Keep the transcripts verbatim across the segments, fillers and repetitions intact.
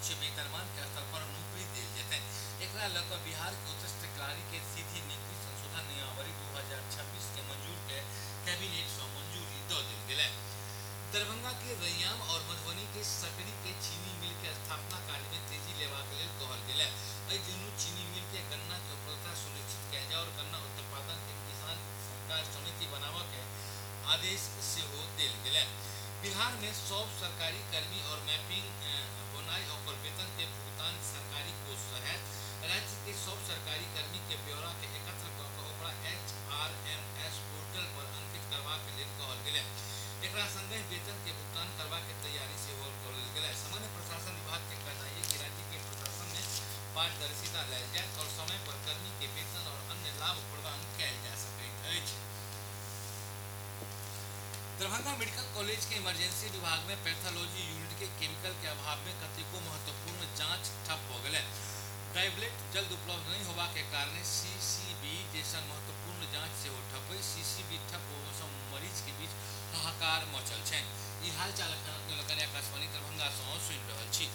उच्च वेतनमान के स्तर पर नौकरी देल जेतै। एकरा लऽ कऽ बिहार के उत्कृष्ट अधिकारी के सीधी नियुक्ति संशोधन नियमावली दू हजार छब्बीस के मंजूर के कैबिनेट सँ मंजूरी दऽ देल गेलै। दरभंगा के रैयाम और मधुबनी के सकरी के चीनी मिल के स्थापना कार्य में तेजी लेबाक लेल कहल गेलै। एहि दुनू चीनी मिल के गन्ना के उपलब्धता सुनिश्चित कयल जाय और गन्ना उत्पादन के किसान सहकार समिति बनाबऽ के आदेश सेहो देल गेलै। बिहार में सब सरकारी कर्मी और मैपिंग होनाइ और वेतन के भुगतान सरकारी कोष सँ हैत। राज्य के सब सरकारी कर्मी के ब्यौरा के एकत्र कऽ कऽ ओकरा H R M S portal पर अंकित करबाक लेल कहल गेलै। एकरा संगे वेतन के भुगतान करबा के तैयारी सेहो कऽ लेल गेलै। सामान्य प्रशासन विभाग के कहना है कि राज्य के प्रशासन में पारदर्शिता लायल जायत और समय पर कर्मी के वेतन और अन्य लाभ प्रदान कयल जा सकैत अछि। दरभंगा मेडिकल कॉलेज के इमरजेंसी विभाग में पैथोलॉजी यूनिट के केमिकल के अभाव में कतेको महत्वपूर्ण जांच ठप हो गए। टैबलेट जल्द उपलब्ध नहीं होबा के कारण सीसीबी जैसा महत्वपूर्ण जांच से ठप है। सीसीबी ठप होने से मरीज के बीच हाहाकार मचल छै। ई हाल चाल आकाशवाणी दरभंगा सँ सुनि रहल छी।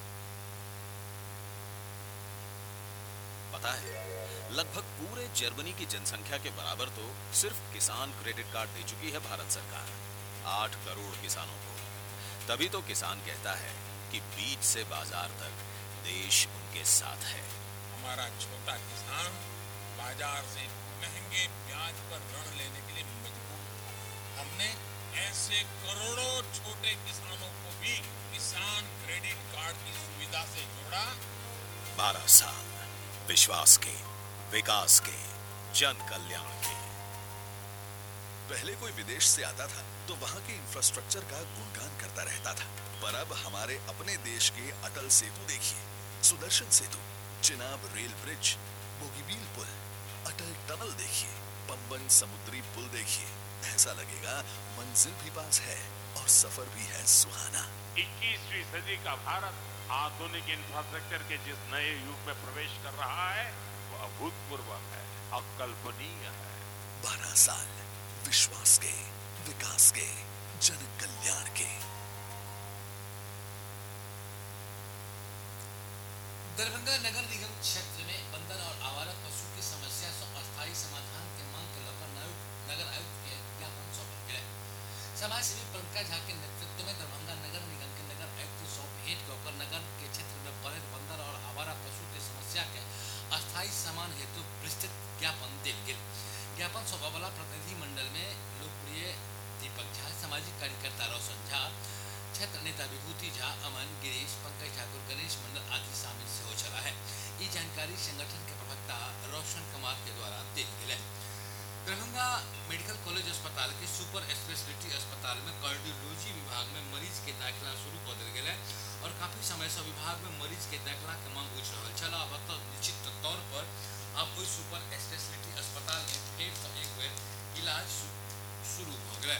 पता है, लगभग पूरे जर्मनी की जनसंख्या के बराबर तो सिर्फ किसान क्रेडिट कार्ड दे चुकी है भारत सरकार, आठ करोड़ किसानों को। तभी तो किसान कहता है कि बीज से बाजार तक देश उनके साथ है। हमारा छोटा किसान बाजार से महंगे ब्याज पर ऋण लेने के लिए मजबूर है। हमने ऐसे करोड़ों छोटे किसानों को भी किसान क्रेडिट कार्ड की सुविधा से जोड़ा। बारह साल विश्वास के, विकास के, जन कल्याण के। पहले कोई विदेश से आता था तो वहाँ के इंफ्रास्ट्रक्चर का गुणगान करता रहता था, पर अब हमारे अपने देश के अटल सेतु देखिए, सुदर्शन सेतु, चिनाब रेल ब्रिज, बोगीबील पुल, अटल टनल देखिए, पंबन समुद्री पुल देखिए। ऐसा लगेगा मंजिल भी पास है और सफर भी है सुहाना। इक्कीसवीं सदी का भारत आधुनिक इंफ्रास्ट्रक्चर के जिस नए युग में प्रवेश कर रहा है वो अभूतपूर्व है, अकल्पनीय है। बारह साल विश्वास के, विकास के, जन कल्याण के। दरभंगा नगर निगम क्षेत्र में बंदर और आवारा पशु की समस्या से अस्थायी समाधान के मांग के लेकर नगर आयुक्त के ज्ञापन सौंपल गए। समाजसेवी पंकज झा के नेतृत्व में दरभंगा नगर निगम के नगर आयुक्त सौ भेंट होकर नगर के क्षेत्र में बढ़े बंदर और आवारा पशु की समस्या के अस्थायी समाधान हेतु विस्तृत ज्ञापन दिल गेल। ज्ञापन सौंपा वाला प्रतिनिधि मंडल में लोकप्रिय दीपक झा, सामाजिक कार्यकर्ता रोशन झा, क्षेत्र नेता विभूति झा, अमन गिरीश, पंकज ठाकुर, गणेश मंडल आदि शामिल से हो चला है। ये जानकारी संगठन के प्रवक्ता रोशन कुमार के द्वारा दी गई। दरभंगा मेडिकल कॉलेज अस्पताल के सुपर स्पेशलिटी अस्पताल में कार्डियोलॉजी विभाग में मरीज के दाखिला शुरू कर दिल गया और काफी समय से विभाग में मरीज के दाखिला के मांग उठ रहा चला। अब तो निश्चित तौर पर अब कोई सुपर स्पेशलिटी अस्पताल में फिर से एक बेर इलाज शुरू हो गया।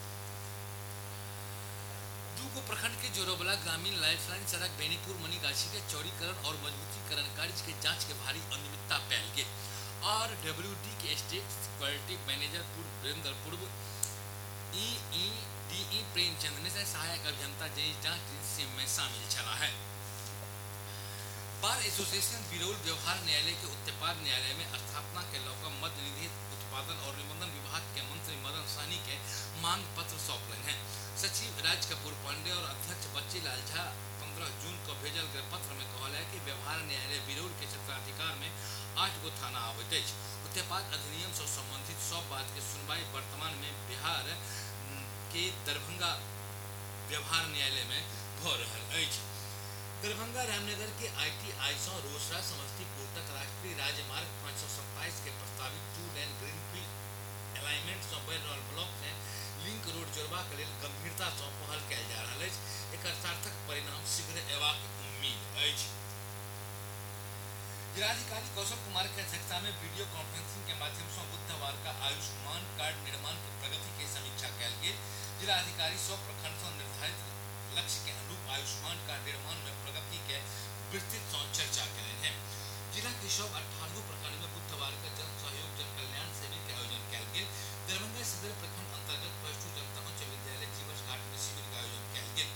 दूगो प्रखंड के जोरोबला ग्रामीण लाइफलाइन सड़क बेनीपुर मनीगाछी के चौड़ीकरण और मजबूतीकरण कार्य के जांच के भारी अनियमितता पायल गई और डब्ल्यूडी के स्टेट क्वालिटी मैनेजर पूर्व वीरेंद्र पूर्व ई ई डी ई प्रेमचंद ने सहायक अभियंता जय जांच में शामिल चला है। बार एसोसिएशन बिरौल व्यवहार न्यायालय के उत्पाद न्यायालय में स्थापना के लौका मद्य निधि उत्पादन और निबंधन विभाग के मंत्री मदन सहनी के मांग पत्र सौंपल हैं। सचिव राज कपूर पांडे और अध्यक्ष बच्ची लाल झा पंद्रह जून को भेजल गए पत्र में कहल है कि व्यवहार न्यायालय बिरौल के क्षेत्राधिकार में आठ गो थाना आवत है। उत्पाद अधिनियम से संबंधित सब बात के सुनवाई वर्तमान में बिहार के दरभंगा व्यवहार न्यायालय में भ रहल अछि। दरभंगा रामनगर के आईटीआई से रोसड़ा समस्तीपुर तक राष्ट्रीय राजमार्ग पाँच सौ सत्ताईस के प्रस्तावित टू लेन ग्रीनफील्ड अलाइनमेंट से बढ़ रहल ब्लॉक में लिंक रोड जोड़बा के लिए गंभीरता से पहल कयल जा रहा है। एक सार्थक परिणाम शीघ्र अयबाक उम्मीद अछि। जिलाधिकारी कौशल कुमार की अध्यक्षता में वीडियो कॉन्फ्रेंसिंग के माध्यम से बुधवार का आयुष्मान कार्ड निर्माण की प्रगति की समीक्षा कयल गेल। जिलाधिकारी सौ प्रखंड से निर्धारित